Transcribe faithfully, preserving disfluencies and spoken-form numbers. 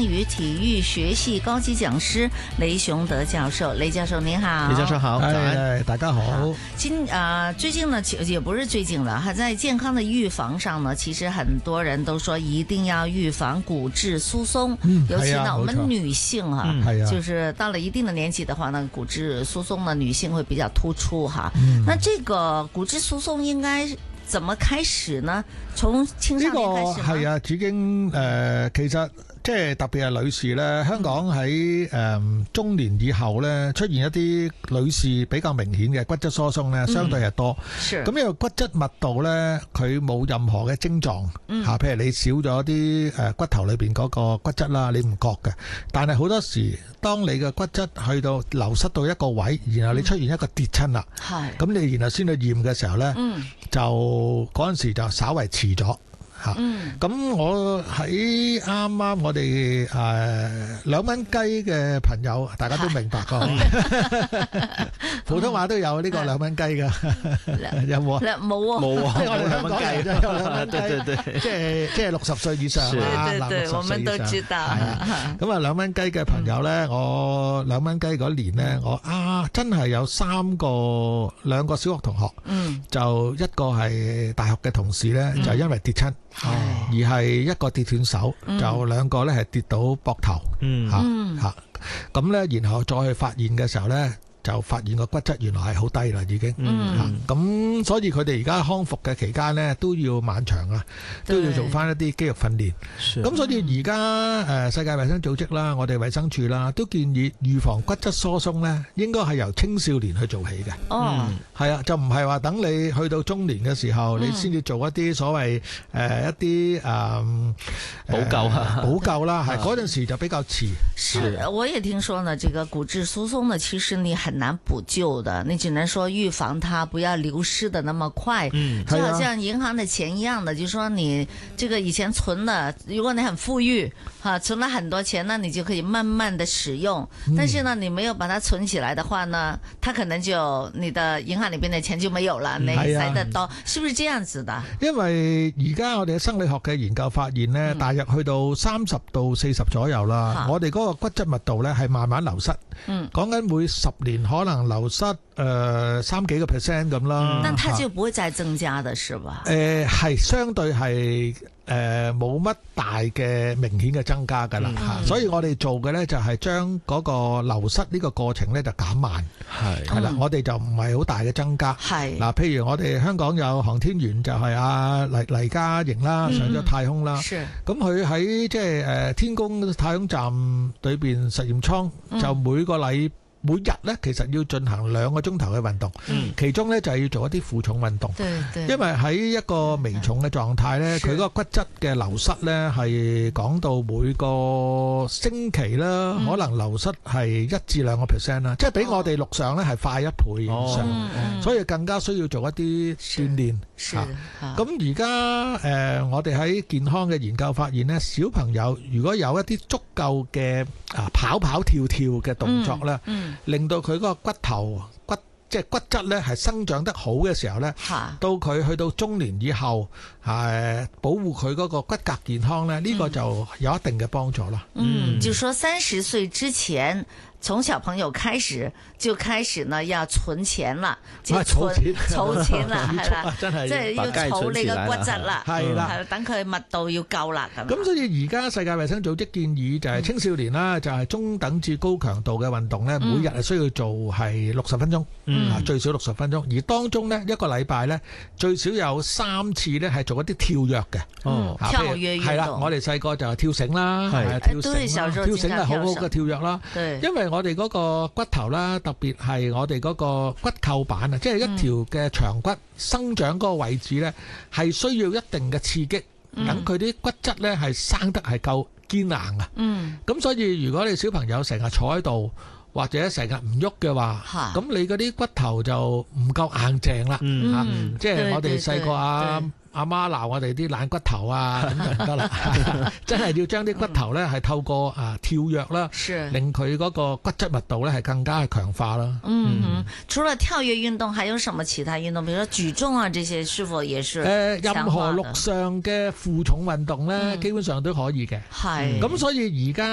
與體育學系高級講師雷雄德教授。雷教授您好。 雷教授好， 哎，大家好。 今啊、呃，最近呢，也不是最近了，哈，在健康的預防上呢，其實很多人都說一定要預防骨質疏鬆，嗯、尤其呢、啊、我們女性哈、啊嗯，就是到了一定的年紀的話呢，骨質疏鬆呢，女性會比較突出哈。嗯、那這個骨質疏鬆應該怎麼開始呢？從青少年開始嗎？ 呢個係啊，已經誒、呃，其實即係特別係女士咧，香港喺誒、呃、中年以後咧，出現一啲女士比較明顯嘅骨質疏鬆咧，相對係多。咁、嗯、因為骨質密度咧，佢冇任何嘅症狀嚇，譬如你少咗啲誒骨頭裏邊嗰個骨質啦，你唔覺嘅。但係好多時，當你嘅骨質去到流失到一個位，然後你出現一個跌親啦，咁、嗯、你然後先去驗嘅時候咧、嗯，就嗰陣時就稍為遲咗。嚇、嗯！咁我喺啱啱我哋誒兩蚊雞嘅朋友，大家都明白個，普通話都有呢個兩蚊雞嘅，有冇啊？ 冇啊！ 冇啊！我哋香港人就有兩蚊雞， 對對對， 即係即係六十歲以上啊， 對對對，我們都知道。係啊，咁啊兩蚊雞嘅朋友咧，我兩蚊雞嗰年咧，我啊真係有三個兩個小學同學，嗯，就一個係大學嘅同事咧，就因為跌親。哦、而係一個跌斷手，嗯、就兩個咧係跌到膊頭，吓吓咁咧，然後再去發現嘅時候咧，就發現個骨質原來係好低啦，已經。咁、嗯啊、所以佢哋而家康復嘅期間呢，都要漫長啊，都要做翻一啲肌肉訓練。咁所以而家誒世界衛生組織啦，我哋衛生署啦，都建議預防骨質疏鬆呢，應該係由青少年去做起嘅。哦，係啊，就唔係話等你去到中年嘅時候，嗯、你先至做一啲所謂誒、呃、一啲誒、呃、 補救啊， 補救啦，係嗰陣時就比較遲。 是，我也聽說呢，這個骨質疏鬆呢，其實你很難補救的，你只能說預防它不要流失的那麼快。嗯，就好像銀行的錢一樣的，就是說你這個以前存了，如果你很富裕，哈，存了很多錢呢，你就可以慢慢的使用。但是呢，你沒有把它存起來的話呢，它可能就你的銀行裏邊的錢就沒有了，你使得多，是不是這樣子的？ 因為而家我哋生理學嘅研究發現呢，大約去到三十到四十左右啦，我哋嗰個骨質密度呢係慢慢流失。嗯，講緊每十年可能流失誒、呃、三幾個 percent 咁啦， 但它就不會再增加的是吧？ 誒、呃、係相對係誒冇乜大嘅明顯嘅增加噶啦嚇，所以我哋做嘅咧就係將嗰個流失呢個過程咧就減慢，係係啦，我哋就唔係好大嘅增加。係嗱，譬如我哋香港有航天員就係阿黎黎嘉瑩啦，上咗太空啦，咁佢喺即係誒天宮太空站裏邊實驗艙就每個禮每日咧，其實要進行兩個鐘頭嘅運動，嗯、其中咧就係要做一啲負重運動，因為喺一個微重嘅狀態咧，佢嗰個骨質嘅流失咧係講到每個星期啦，可能流失係一至兩個 percent 啦，即係比我哋陸上咧係快一倍以上，哦、所以更加需要做一啲鍛鍊。咁而家誒，我哋喺健康嘅研究發現咧，小朋友如果有一啲足夠嘅啊跑跑跳跳嘅動作咧，嗯嗯令到佢嗰個骨頭骨即係骨質咧係生長得好嘅時候咧，到佢去到中年以後，係保護佢嗰個骨骼健康咧，呢、這個就有一定嘅幫助啦。 嗯，就說三十歲之前，從小朋友開始就開始呢要存錢啦，就存儲錢啦，係啦，即係要儲你個骨質啦，係啦，等佢密度要夠啦咁。 咁所以而家世界衛生組織建議就係青少年啦，就係中等至高強度嘅運動咧，每日係需要做係六十分鐘，啊最少六十分鐘，而當中咧一個禮拜咧最少有三次咧係做一啲跳躍嘅，哦，跳躍運動係啦，我哋細個就係跳繩啦，係跳繩，跳繩係好好嘅跳躍啦，因為我哋嗰個骨頭啦，特別係我哋嗰個骨構板啊，即係一條嘅長骨生長嗰個位置咧，係需要一定嘅刺激，等佢啲骨質咧係生得係夠堅硬啊。嗯，咁所以如果你小朋友成日坐喺度，或者成日唔喐嘅話，咁你嗰啲骨頭就唔夠硬淨啦。嗯，嚇，即係我哋細個啊。阿媽鬧我哋啲懶骨頭啊，咁就唔得啦。真係要將啲骨頭咧係透過啊跳躍啦，令佢嗰個骨質密度咧係更加係強化啦。 嗯哼，除了跳躍運動，還有什麼其他運動？比如說舉重啊，這些是否也是？誒、呃，任何陸上嘅負重運動咧，嗯、基本上都可以嘅。係。咁所以而家。